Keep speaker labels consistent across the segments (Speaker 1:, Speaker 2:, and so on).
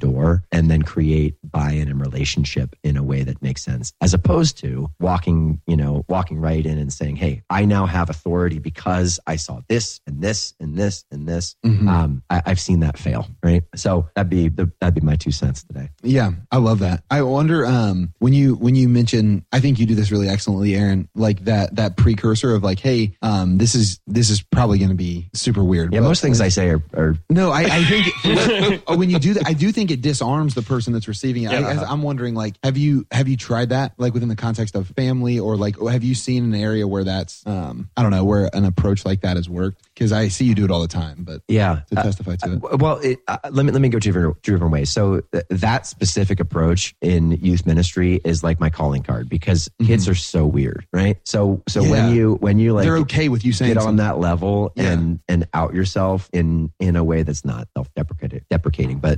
Speaker 1: door and then create buy-in and relationship in a way that makes sense, as opposed to walking right in and saying, hey, I now have authority because I saw this and this and this and this. Mm-hmm. I've seen that fail, right? So that'd be my 2 cents today.
Speaker 2: Yeah, I love that. I wonder when you mention, I think you do this really excellently, Aaron, like that precursor of like, hey, this is probably going to be super weird.
Speaker 1: Yeah, most things I say are
Speaker 2: no. I think when you do that, I do think it disarms the person that's receiving it.
Speaker 1: Yeah.
Speaker 2: I'm wondering, like, have you tried that, like within the context of family, or like have you seen an area where that's I don't know, where an approach like that has worked? Because I see you do it all the time, but
Speaker 1: yeah,
Speaker 2: to testify to it.
Speaker 1: Well, let me go two different ways. So that specific approach in youth ministry is like my calling card, because kids are so weird, right? So when you like,
Speaker 2: they're okay with you saying
Speaker 1: get on that level and out yourself in a way that's not self-deprecating, but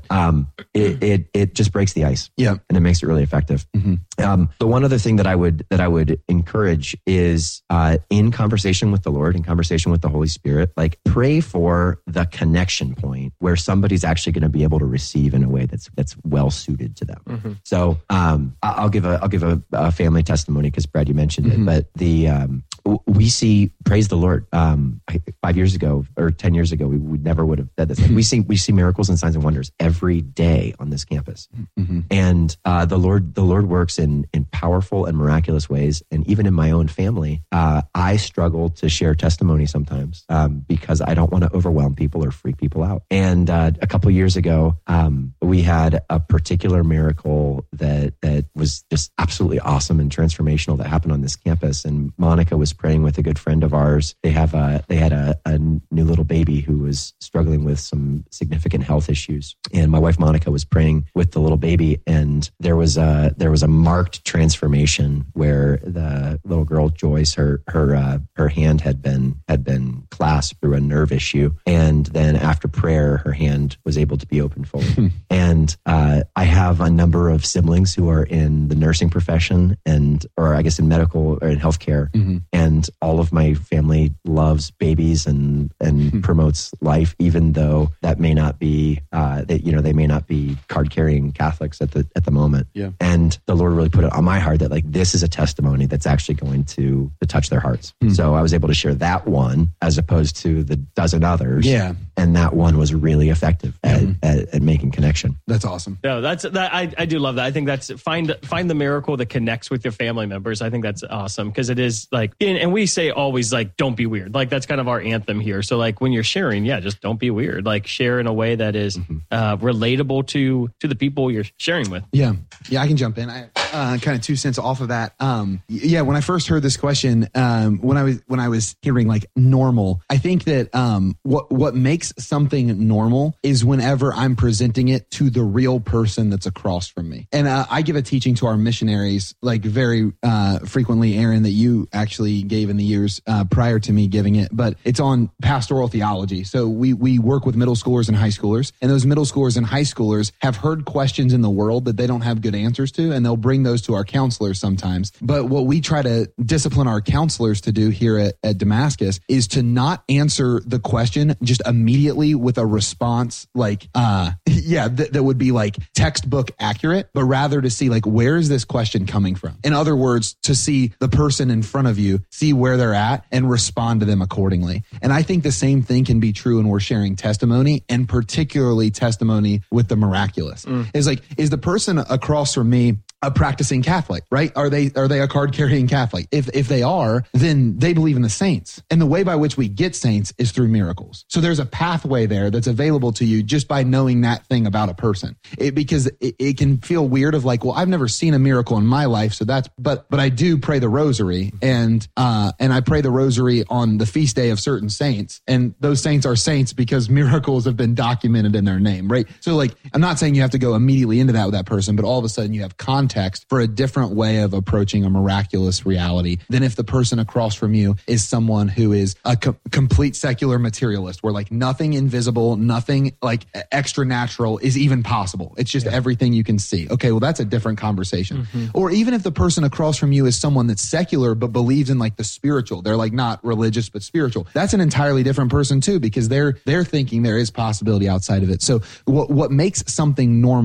Speaker 1: it just breaks the ice, and it makes it really effective. Mm-hmm. The one other thing that I would encourage is in conversation with the Lord, in conversation with the Holy Spirit, like pray for the connection point where somebody's actually going to be able to receive in a way that's well suited to them. Mm-hmm. So I'll give a family testimony, because Brad, you mentioned it, but we see, praise the Lord, 5 years ago or 10 years ago, we never would have said this. Like we see miracles and signs and wonders every day on this campus. Mm-hmm. And the Lord works in powerful and miraculous ways. And even in my own family, I struggle to share testimony sometimes because I don't want to overwhelm people or freak people out. And a couple of years ago, we had a particular miracle that was just absolutely awesome and transformational that happened on this campus. And Monica was praying with a good friend of ours. They had a new little baby who was struggling with some significant health issues. And my wife Monica was praying with the little baby, and there was a marked transformation where the little girl Joyce, her hand had been clasped through a nerve issue, and then after prayer, her hand was able to be opened fully. And I have a number of siblings who are in the nursing profession, or I guess in medical or in healthcare, and all of my family loves babies and promotes life, even though that may not be they may not be card carrying Catholics at the moment. Yeah. And the Lord really put it on my heart that like this is a testimony that's actually going to touch their hearts. So I was able to share that one as opposed to the dozen others. Yeah. And that one was really effective at making connection.
Speaker 2: That's awesome.
Speaker 3: No, I do love that. I think that's find the miracle that connects with your family members. I think that's awesome, because it is like, and we say always like, don't be weird. Like that's kind of our anthem here. So like when you're sharing, just don't be weird. Like share in a way that is relatable to the people you're sharing with.
Speaker 2: Yeah, I can jump in. I kind of 2 cents off of that. When I first heard this question, when I was hearing like normal, I think that what makes something normal is whenever I'm presenting it to the real person that's across from me. And I give a teaching to our missionaries like very frequently, Aaron, that you actually gave in the years prior to me giving it, but it's on pastoral theology. So we work with middle schoolers and high schoolers, and those middle schoolers and high schoolers have heard questions in the world that they don't have good answers to, and they'll bring those to our counselors sometimes. But what we try to discipline our counselors to do here at Damascus is to not answer the question just immediately with a response like, that would be like textbook accurate, but rather to see like, where is this question coming from? In other words, to see the person in front of you, see where they're at, and respond to them accordingly. And I think the same thing can be true when we're sharing testimony, and particularly testimony with the miraculous. Is like, is the person across from me a practicing Catholic, right? Are they a card carrying Catholic? If they are, then they believe in the saints. And the way by which we get saints is through miracles. So there's a pathway there that's available to you just by knowing that thing about a person. Because it can feel weird of like, well, I've never seen a miracle in my life. So but I do pray the rosary, and I pray the rosary on the feast day of certain saints. And those saints are saints because miracles have been documented in their name, right? So like, I'm not saying you have to go immediately into that with that person, but all of a sudden you have context for a different way of approaching a miraculous reality than if the person across from you is someone who is a complete secular materialist, where like nothing invisible, nothing like extra natural is even possible. It's just everything you can see. Okay, well, that's a different conversation. Or even if the person across from you is someone that's secular but believes in like the spiritual, they're like not religious but spiritual. That's an entirely different person too, because they're thinking there is possibility outside of it. So what makes something normal